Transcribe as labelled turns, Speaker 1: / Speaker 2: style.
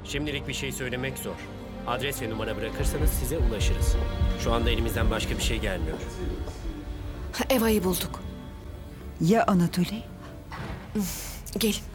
Speaker 1: Şimdilik bir şey söylemek zor. Adres ve numara bırakırsanız size ulaşırız. Şu anda elimizden başka bir şey gelmiyor.
Speaker 2: Eva'yı bulduk.
Speaker 3: Ya Anatoly?
Speaker 2: Gelin.